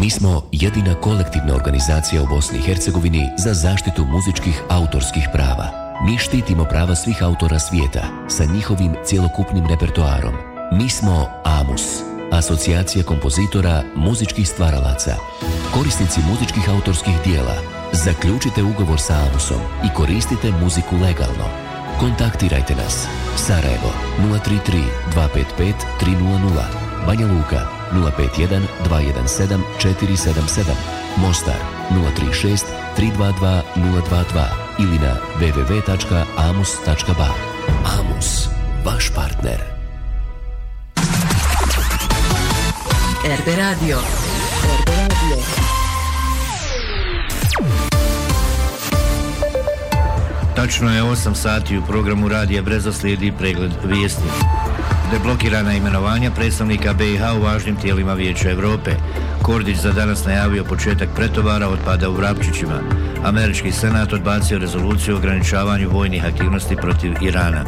Mi smo jedina kolektivna organizacija u Bosni i Hercegovini za zaštitu muzičkih autorskih prava. Mi štitimo prava svih autora svijeta sa njihovim cjelokupnim repertoarom. Mi smo AMUS, Asocijacija kompozitora muzičkih stvaralaca. Korisnici muzičkih autorskih dijela, zaključite ugovor sa AMUSom i koristite muziku legalno. Kontaktirajte nas. Sarajevo 033 255 300, Banja Luka 051 217 477, Mostar 036 322 022 ili na www.amus.ba. AMUS, vaš partner. RB Radio. Tačno je 8 sati u programu Radija Breza slijedi pregled vijesti. Deblokirana imenovanja predstavnika BiH u važnim tijelima Vijeća Europe. Kordić za danas najavio početak pretovara otpada u Vrapčićima. Američki senat odbacio rezoluciju o ograničavanju vojnih aktivnosti protiv Irana.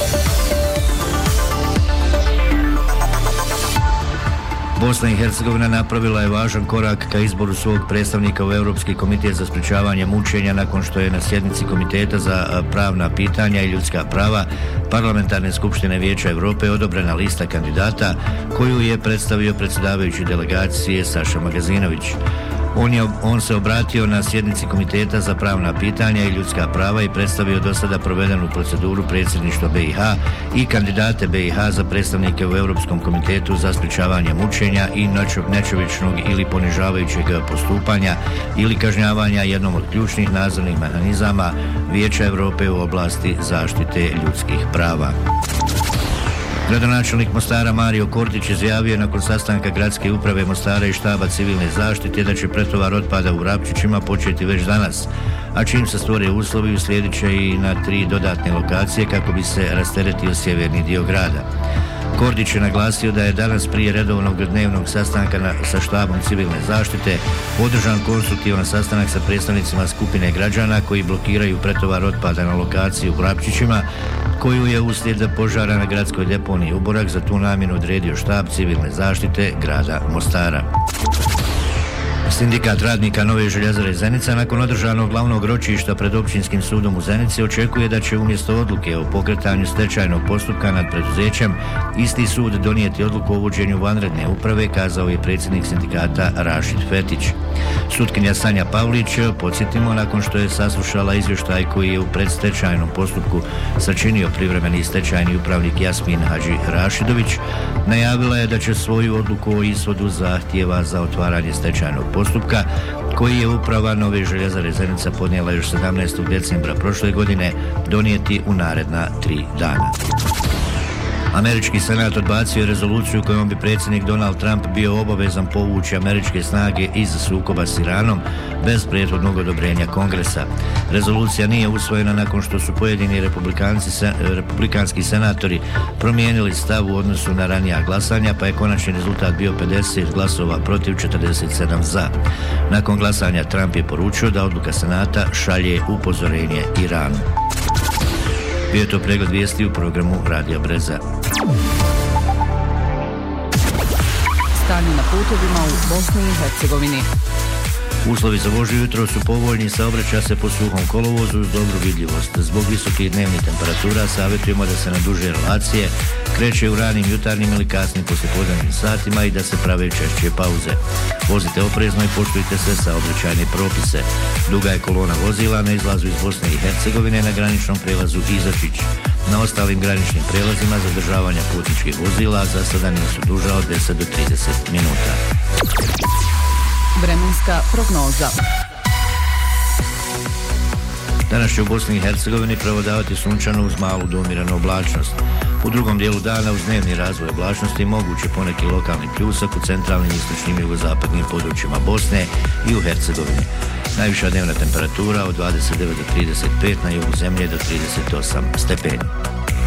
Bosna i Hercegovina napravila je važan korak ka izboru svog predstavnika u Europski komitet za sprečavanje mučenja nakon što je na sjednici Komiteta za pravna pitanja i ljudska prava Parlamentarne skupštine Vijeća Europe odobrena lista kandidata koju je predstavio predsjedavajući delegacije Saša Magazinović. On se obratio na sjednici Komiteta za pravna pitanja i ljudska prava i predstavio do sada provedenu proceduru predsjedništva BiH i kandidate BiH za predstavnike u Europskom komitetu za sprečavanje mučenja i nečovječnog ili ponižavajućeg postupanja ili kažnjavanja jednom od ključnih nadzornih mehanizama Vijeća Europe u oblasti zaštite ljudskih prava. Gradonačelnik Mostara Mario Kordić izjavio nakon sastanka gradske uprave Mostara i štaba civilne zaštite da će pretovar otpada u Vrapčićima početi već danas, a čim se stvore uslovi uslijedit će i na 3 dodatne lokacije kako bi se rasteretio sjeverni dio grada. Kordić je naglasio da je danas prije redovnog dnevnog sastanka sa štabom civilne zaštite održan konstruktivan sastanak sa predstavnicima skupine građana koji blokiraju pretovar otpada na lokaciji u Vrapčićima, koju je uslijed požara na gradskoj deponiji Uborak za tu namjenu odredio štab civilne zaštite grada Mostara. Sindikat radnika Nove željezare Zenica nakon održanog glavnog ročišta pred općinskim sudom u Zenici očekuje da će umjesto odluke o pokretanju stečajnog postupka nad preduzećem isti sud donijeti odluku o uvođenju vanredne uprave, kazao je predsjednik sindikata Rašid Fetić. Sutkinja Sanja Pavlić, podsjetimo, nakon što je saslušala izvještaj koji je u predstečajnom postupku sačinio privremeni stečajni upravnik Jasmin Hadži Rašidović, najavila je da će svoju odluku o ishodu zahtjeva za otvaranje stečajnog postupka, koji je uprava Nove željezare Zenica podnijela još 17. decembra prošle godine, donijeti u naredna 3 dana. Američki senat odbacio rezoluciju kojom bi predsjednik Donald Trump bio obavezan povući američke snage iz sukoba s Iranom bez prethodnog odobrenja Kongresa. Rezolucija nije usvojena nakon što su pojedini republikanski senatori promijenili stav u odnosu na ranija glasanja, pa je konačni rezultat bio 50 glasova protiv 47 za. Nakon glasanja Trump je poručio da odluka senata šalje upozorenje Iranu. Bio je to pregled vijesti u programu Radija Breza. Stanje na putovima u Bosni i Hercegovini. Uslovi za vožnju jutro su povoljni, saobraća se po suhom kolovozu uz dobru vidljivost. Zbog visokih dnevnih temperatura savjetujemo da se na duže relacije kreće u ranim jutarnjim ili kasnim poslijepodnevnim satima i da se prave češće pauze. Vozite oprezno i poštujte sve saobraćajne propise. Duga je kolona vozila na izlazu iz Bosne i Hercegovine na graničnom prelazu Izačić. Na ostalim graničnim prelazima zadržavanja putničkih vozila za sada nisu duža od 10 do 30 minuta. Vremenska prognoza. Danas će u Bosni i Hercegovini prevladavati sunčano uz malu do umiranu oblačnost. U drugom dijelu dana uz dnevni razvoj oblačnosti moguće poneki lokalni pljusak u centralnim, istočnim i jugozapadnim područjima Bosne i u Hercegovini. Najviša dnevna temperatura od 29 do 35, na jugu zemlje do 38 stepeni.